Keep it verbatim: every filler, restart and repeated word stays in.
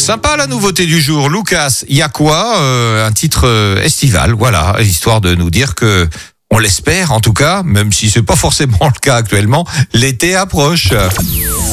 Sympa la nouveauté du jour. Lucas, y a quoi euh, Un titre euh, estival, voilà, histoire de nous dire que, on l'espère en tout cas, même si c'est pas forcément le cas actuellement, l'été approche.